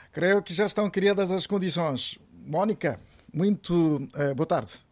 Creio que já estão criadas as condições. Mónica, muito boa tarde.